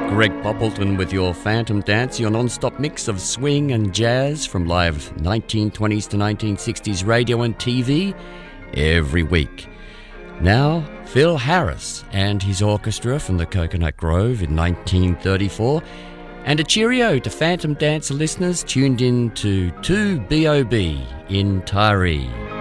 Greg Poppleton with your Phantom Dance, your non-stop mix of swing and jazz from live 1920s to 1960s radio and TV every week. Now, Phil Harris and his orchestra from the Coconut Grove in 1934, and a cheerio to Phantom Dance listeners tuned in to 2BOB in Tyree.